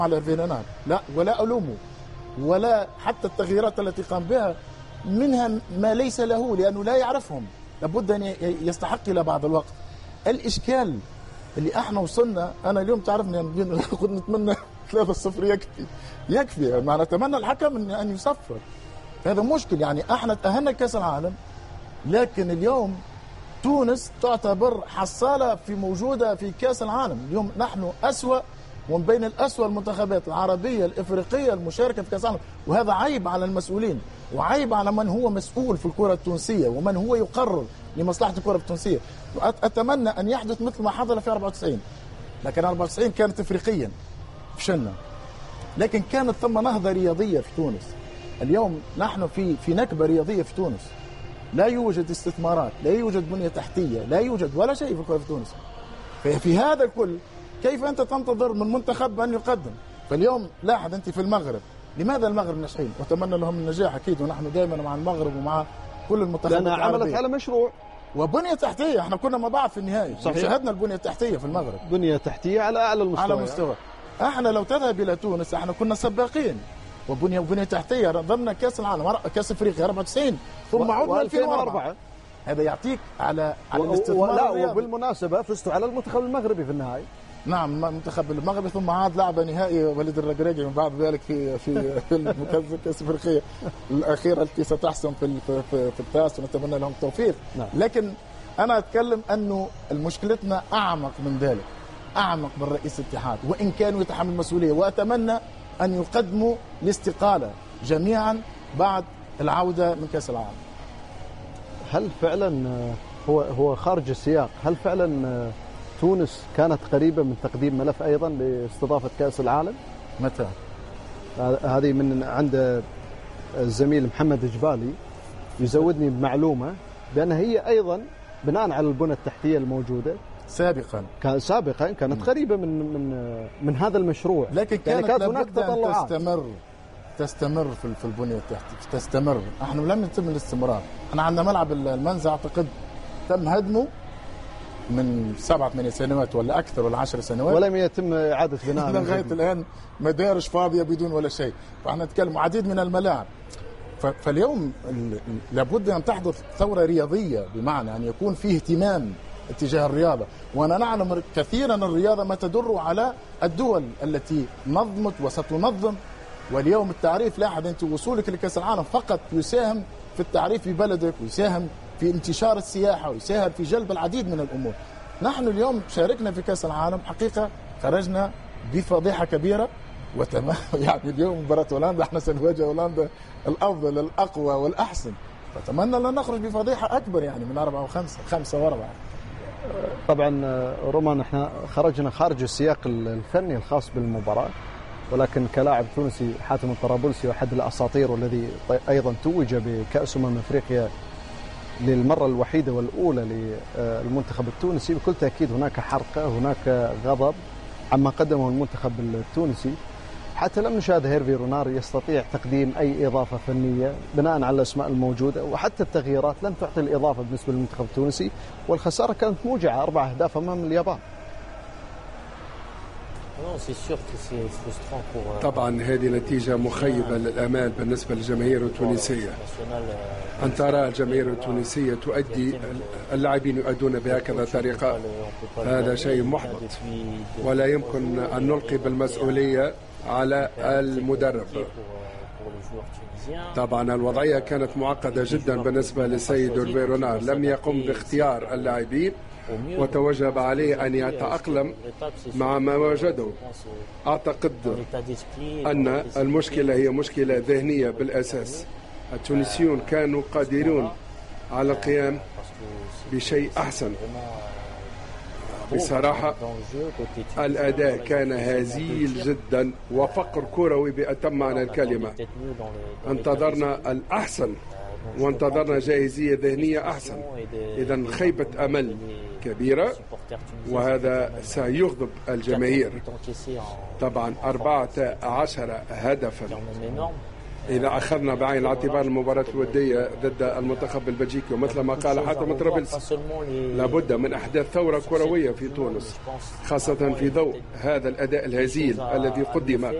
على هيرفي رينار، لا، ولا ألومه، ولا حتى التغييرات التي قام بها منها ما ليس له لأنه لا يعرفهم، لابد أن يستحق إلى بعض الوقت. الإشكال اللي احنا وصلنا، أنا اليوم تعرفني كنت نتمنى 3-0 يكفي، ما نتمنى الحكم أن يصفر، هذا مشكل. يعني احنا تأهلنا كأس العالم، لكن اليوم تونس تعتبر حصالة موجودة في كأس العالم. اليوم نحن أسوأ ومن بين الأسوأ المنتخبات العربية الإفريقية المشاركة في كأس العالم، وهذا عيب على المسؤولين وعيب على من هو مسؤول في الكرة التونسية ومن هو يقرر لمصلحة الكرة التونسية. أتمنى أن يحدث مثل ما حصل في 94، لكن 94 كانت إفريقيا فشلنا، لكن كانت ثم نهضة رياضية في تونس. اليوم نحن في نكبة رياضية في تونس، لا يوجد استثمارات، لا يوجد بنية تحتية، لا يوجد ولا شيء في الكرة في تونس. في هذا الكل كيف أنت تنتظر من منتخب أن يقدم؟ فاليوم لاحظ أنت في المغرب، لماذا المغرب ناجحين؟ وأتمنى لهم النجاح أكيد، ونحن دائما مع المغرب ومع كل المنتخبات العربية، لأنها عملت على مشروع وبنية تحتية. احنا كنا مع بعض في النهاية، شاهدنا البنية التحتية في المغرب، بنية تحتية على أعلى المستوى، على مستوى. احنا لو تذهب إلى تونس احنا كنا سباقين، وبنية تحتية ضمن كأس العالم، كأس افريقيا 94 ثم عدنا 2004. هذا يعطيك على الاستثمار. لا، وبالمناسبة فزتوا على المنتخب المغربي في النهاية. نعم، المنتخب المغربي، ثم عاد لعب نهائي وليد الرقراقي من بعد ذلك في كأس افريقيا الأخيرة التي ستحسم في الكأس، ونتمنى لهم التوفيق. نعم. لكن أنا أتكلم أنه مشكلتنا أعمق من ذلك، أعمق من رئيس الاتحاد، وإن كانوا يتحمل المسؤولية، وأتمنى أن يقدموا الاستقالة جميعا بعد العودة من كأس العالم. هل فعلا هو خارج السياق، هل فعلا تونس كانت قريبة من تقديم ملف أيضا لاستضافة كأس العالم؟ متى؟ هذه من عند الزميل محمد جبالي، يزودني بمعلومة بأن هي أيضا بناء على البنى التحتية الموجودة سابقا كانت قريبة من هذا المشروع، لكن كانت هناك تطلعات تستمر في البنية التحتية، تستمر. احنا لم يتم الاستمرار. احنا عندنا ملعب المنزع اعتقد تم هدمه من 7-8 سنوات ولا اكثر ولا 10 سنوات، ولم يتم اعاده بناء لغايه الان، مدارج فاضيه بدون ولا شيء. فاحنا نتكلم عديد من الملاعب. فاليوم لابد ان تحدث ثوره رياضيه، بمعنى ان يكون فيه اهتمام اتجاه الرياضه. وانا نعلم كثيرا الرياضه ما تدر على الدول التي نظمت وستنظم. واليوم التعريف، لاحظ انت وصولك لكاس العالم فقط يساهم في التعريف في بلدك، ويساهم في انتشار السياحه، ويساهم في جلب العديد من الامور. نحن اليوم شاركنا في كاس العالم، حقيقه خرجنا بفضيحه كبيره، يعني اليوم مباراه هولندا احنا سنواجه هولندا الافضل الاقوى والاحسن، فاتمنى ان نخرج بفضيحه اكبر، يعني من 4 و5، 5 و4. طبعا رومان احنا خرجنا خارج السياق الفني الخاص بالمباراه، ولكن كلاعب تونسي حاتم الطرابلسي واحد الاساطير، والذي ايضا توج بكاس افريقيا للمره الوحيده والاولى للمنتخب التونسي، بكل تاكيد هناك حرقه، هناك غضب عما قدمه المنتخب التونسي. حتى لم نشاهد هيرفي رينار يستطيع تقديم اي اضافه فنيه بناء على الاسماء الموجوده، وحتى التغييرات لم تعطي الاضافه بالنسبه للمنتخب التونسي، والخساره كانت موجعه 4 أهداف امام اليابان. طبعا هذه نتيجة مخيبة للأمال بالنسبة للجماهير التونسية، أن ترى الجماهير التونسية تؤدي، اللاعبين يؤدون بهكذا طريقة، هذا شيء محبط، ولا يمكن أن نلقي بالمسؤولية على المدرب. طبعا الوضعية كانت معقدة جدا بالنسبة للسيد هيرفي رينار، لم يقم باختيار اللاعبين، وتوجب عليه أن يتأقلم مع ما وجده. أعتقد أن المشكلة هي مشكلة ذهنية بالأساس. التونسيون كانوا قادرون على القيام بشيء أحسن. بصراحة الأداء كان هزيل جدا وفقر كروي بأتم معنى الكلمة. انتظرنا الأحسن وانتظرنا جاهزية ذهنية أحسن، إذن خيبة أمل كبيرة، وهذا سيغضب الجماهير. طبعا 14 هدفا إذا أخذنا بعين الاعتبار المباراة الودية ضد المنتخب البلجيكي، ومثل ما قال حاتم طرابلسي لابد من أحداث ثورة كروية في تونس، خاصة في ضوء هذا الأداء الهزيل الذي قدم